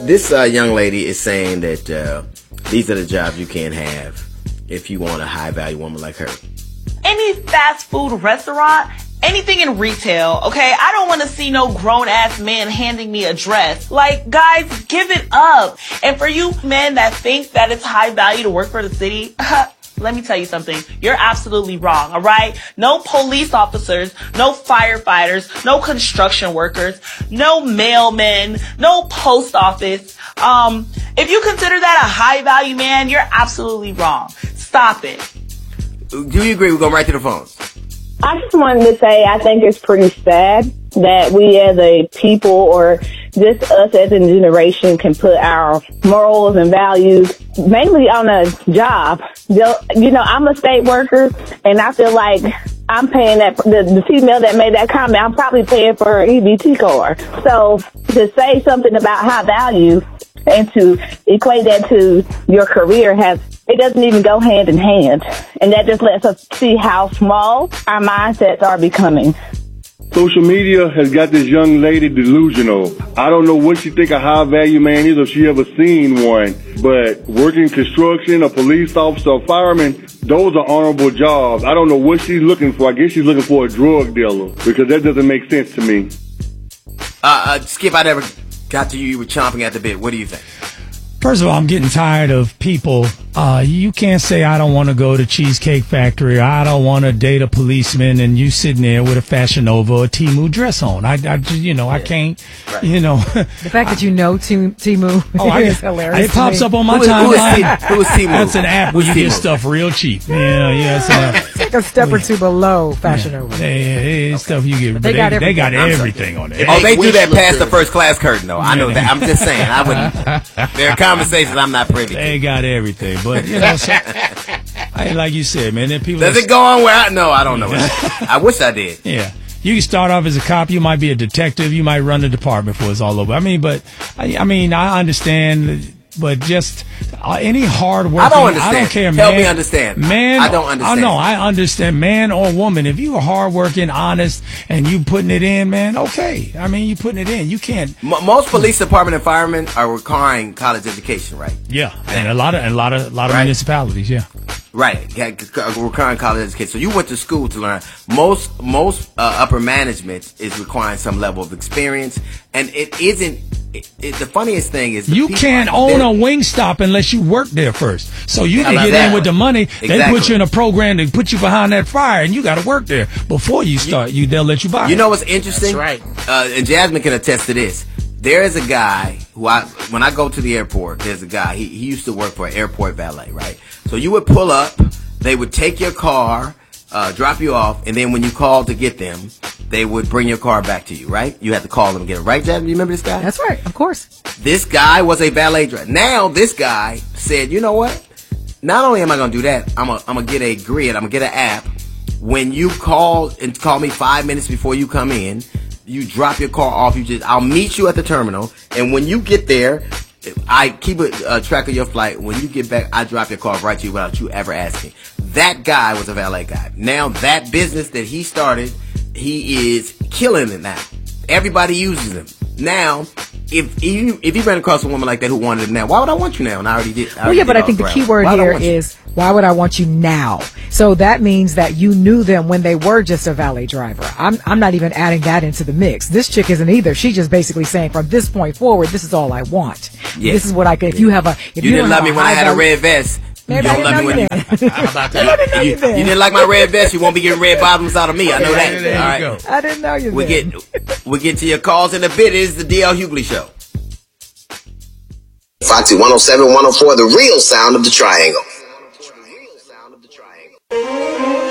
This young lady is saying that these are the jobs you can't have if you want a high-value woman like her. Any fast food restaurant, anything in retail, okay? I don't want to see no grown-ass man handing me a dress. Like, guys, give it up. And for you men that think that it's high value to work for the city, let me tell you something. You're absolutely wrong, all right? No police officers, no firefighters, no construction workers, no mailmen, no post office. If you consider that a high-value man, you're absolutely wrong. Stop it. Do you agree? We're going right to the phones. I just wanted to say I think it's pretty sad that we as a people or just us as a generation can put our morals and values mainly on a job. You know, I'm a state worker and I feel like I'm paying that, the female that made that comment, I'm probably paying for her EBT card. So to say something about high value and to equate that to your career it doesn't even go hand in hand. And that just lets us see how small our mindsets are becoming. Social media has got this young lady delusional. I don't know what she think a high-value man is or she ever seen one. But working construction, a police officer, a fireman, those are honorable jobs. I don't know what she's looking for. I guess she's looking for a drug dealer because that doesn't make sense to me. Skip, I never got to you. You were chomping at the bit. What do you think? First of all, I'm getting tired of people. You can't say I don't want to go to Cheesecake Factory. Or I don't want to date a policeman, and you sitting there with a Fashion Nova or Temu dress on. I can't. Right. The fact that you know Temu is hilarious. It pops up on my timeline. Who is Temu? That's an app where you get stuff real cheap. It's like a step or two below Fashion Nova. It's stuff you get. They got everything on it. Oh, they do that past the first class curtain, though. I know that. I'm just saying. I wouldn't. There are conversations I'm not privy to. They got everything. But, like you said, man, people. Does it go on where no, I don't know. I wish I did. Yeah. You can start off as a cop. You might be a detective. You might run the department before it's all over. I understand. But just any hard work. I don't understand. I don't care, man. Help me understand. Man, I don't understand. No, I understand. Man or woman, if you are hardworking, honest, and you putting it in, man, okay. You putting it in. You can't. Most police department and firemen are requiring college education, right? Yeah, and a lot of municipalities, yeah. Right, requiring college education. So you went to school to learn. Most upper management is requiring some level of experience, and it isn't. The funniest thing is you can't own a Wingstop unless you work there first. So you can get in with the money. Exactly. They put you in a program to put you behind that fire, and you got to work there before you start. They'll let you buy. You know what's interesting? That's right. And Jasmine can attest to this. There is a guy who when I go to the airport, there's a guy. He used to work for an airport valet, right? So you would pull up, they would take your car, drop you off, and then when you called to get them, they would bring your car back to you, right? You had to call them and get it, right, Jasmine? You remember this guy? That's right, of course. This guy was a valet driver. Now, this guy said, you know what? Not only am I going to do that, I'm going to get a grid, I'm going to get an app. When you call me 5 minutes before you come in, you drop your car off, I'll meet you at the terminal, and when you get there, I keep a track of your flight. When you get back, I drop your car right to you without you ever asking. That guy was a valet guy. Now, that business that he started, he is killing it now. Everybody uses him. Now, if he ran across a woman like that who wanted him now, why would I want you now? And I already did. But I think the key word here is, why would I want you now? So that means that you knew them when they were just a valet driver. I'm not even adding that into the mix. This chick isn't either. She's just basically saying, from this point forward, this is all I want. Yeah. This is what I can. If you have you didn't love me when I had a red vest. Maybe you don't love me when you didn't like my red vest. You won't be getting red bottoms out of me. I know that. All right. I didn't know you. We get to your calls in a bit. It is the DL Hughley Show. Foxy 107, 104, the real sound of the triangle.